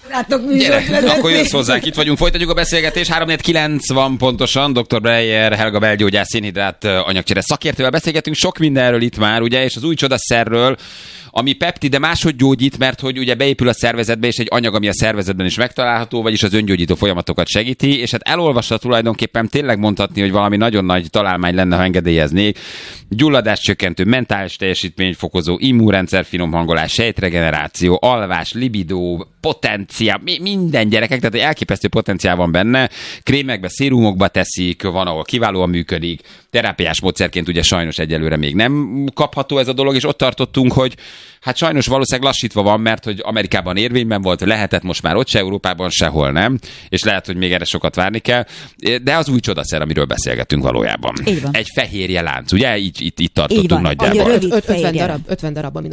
Akkor jössz hozzánk, itt vagyunk, folytatjuk a beszélgetést. 3-9 van pontosan, Dr. Breyer, Helga belgyógyász, szénhidrát anyagcsere szakértővel beszélgetünk sok mindenről itt már, ugye, és az új csodaszerről, ami peptid, de máshogy gyógyít, mert hogy ugye beépül a szervezetbe, és egy anyag, ami a szervezetben is megtalálható, vagyis az öngyógyító folyamatokat segíti, és hát elolvasva tulajdonképpen tényleg mondhatni, hogy valami nagyon nagy találmány lenne, ha engedélyeznék. Gyulladáscsökkentő, mentális teljesítményfokozó, immunrendszer finomhangolás, sejtregeneráció, alvás, libidó, potenciál, minden gyerekek, tehát egy elképesztő potenciál van benne. Krémekbe, szérumokba teszik, van, ahol kiválóan működik. Terápiás módszerként ugye sajnos egyelőre még nem kapható ez a dolog, és ott tartottunk, hogy hát sajnos valószínűleg lassítva van, mert hogy Amerikában érvényben volt, lehetett, most már ott se, Európában sehol nem, és lehet, hogy még erre sokat várni kell, de az új csodaszer, amiről beszélgettünk valójában. Egy fehérje lánc, ugye? Így tartottunk nagyjából. 50 darab